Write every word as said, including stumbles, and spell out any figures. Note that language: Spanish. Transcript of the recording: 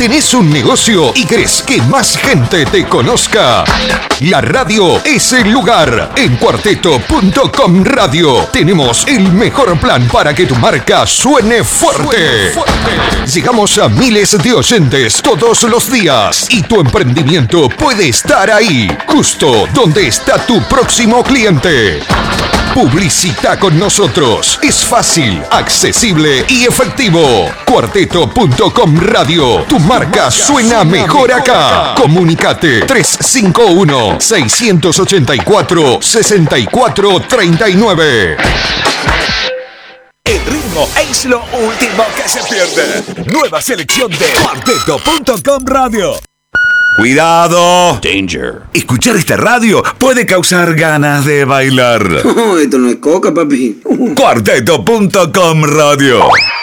¿Tenés un negocio y querés que más gente te conozca? La radio es el lugar. En cuarteto punto com Radio tenemos el mejor plan para que tu marca suene fuerte. Suene fuerte. Llegamos a miles de oyentes todos los días y tu emprendimiento puede estar ahí, justo donde está tu próximo cliente. Publicita con nosotros. Es fácil, accesible y efectivo. cuarteto punto com Radio. Tu marca suena mejor acá. Comunicate tres cinco uno, seis ocho cuatro, seis cuatro tres nueve. El ritmo es lo último que se pierde. Nueva selección de cuarteto punto com Radio. ¡Cuidado! Danger. Escuchar esta radio puede causar ganas de bailar. Oh, esto no es coca, papi. cuarteto punto com Radio.